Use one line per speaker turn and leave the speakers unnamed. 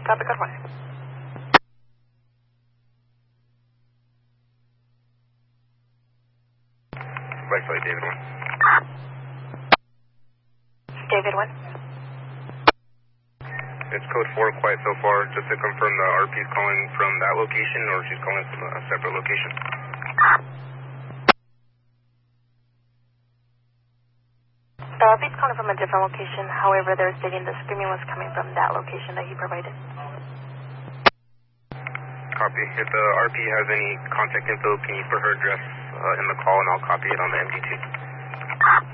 Copy, code 1.
Right flight, David 1.
David 1.
It's code 4, quiet so far. Just to confirm, the RP is calling from that location or she's calling from a separate location?
The RP is calling from a different location. However, they're stating the screaming was coming from that location that he provided.
Copy. If the RP has any contact info, can you put her address in the call and I'll copy it on the MD2?